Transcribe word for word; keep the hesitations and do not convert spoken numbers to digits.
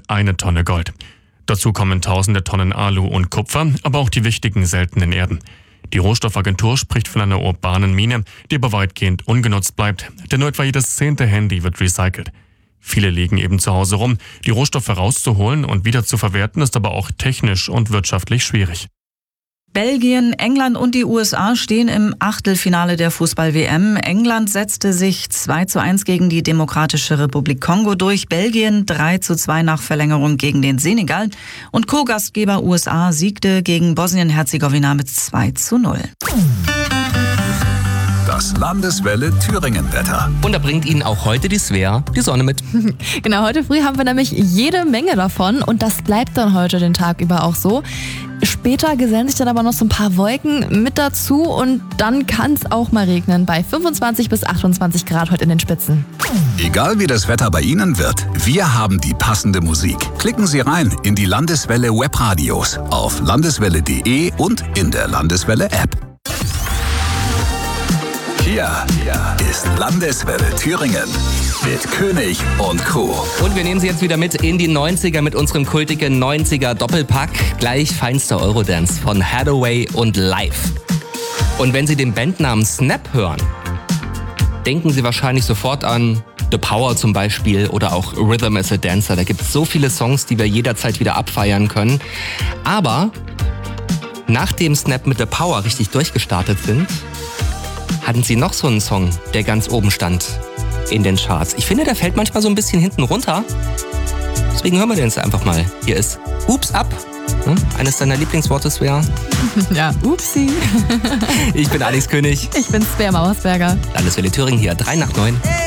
eine Tonne Gold. Dazu kommen tausende Tonnen Alu und Kupfer, aber auch die wichtigen seltenen Erden. Die Rohstoffagentur spricht von einer urbanen Mine, die aber weitgehend ungenutzt bleibt, denn nur etwa jedes zehnte Handy wird recycelt. Viele liegen eben zu Hause rum. Die Rohstoffe rauszuholen und wieder zu verwerten ist aber auch technisch und wirtschaftlich schwierig. Belgien, England und die U S A stehen im Achtelfinale der Fußball-W M. England setzte sich zwei zu eins gegen die Demokratische Republik Kongo durch, Belgien drei zu zwei nach Verlängerung gegen den Senegal und Co-Gastgeber U S A siegte gegen Bosnien-Herzegowina mit zwei zu null. Das Landeswelle Thüringen-Wetter. Und da bringt Ihnen auch heute die Svea die Sonne mit. Genau, heute früh haben wir nämlich jede Menge davon und das bleibt dann heute den Tag über auch so. Später gesellen sich dann aber noch so ein paar Wolken mit dazu und dann kann es auch mal regnen bei fünfundzwanzig bis achtundzwanzig Grad heute in den Spitzen. Egal wie das Wetter bei Ihnen wird, wir haben die passende Musik. Klicken Sie rein in die Landeswelle Webradios auf landeswelle punkt de und in der Landeswelle App. Hier, hier ist Landeswelle Thüringen mit König und Co. Und wir nehmen Sie jetzt wieder mit in die neunziger mit unserem kultigen neunziger Doppelpack. Gleich feinster Eurodance von Hathaway und Live. Und wenn Sie den Bandnamen Snap hören, denken Sie wahrscheinlich sofort an The Power zum Beispiel oder auch Rhythm is a Dancer. Da gibt es so viele Songs, die wir jederzeit wieder abfeiern können. Aber nachdem Snap mit The Power richtig durchgestartet sind, hatten sie noch so einen Song, der ganz oben stand in den Charts. Ich finde, der fällt manchmal so ein bisschen hinten runter. Deswegen hören wir den jetzt einfach mal. Hier ist Oops Up. Eines deiner Lieblingsworte, Svea? Ja, upsi. Ich bin Alex König. Ich bin Svea Mauersberger. Landeswelle Thüringen hier, drei nach neun.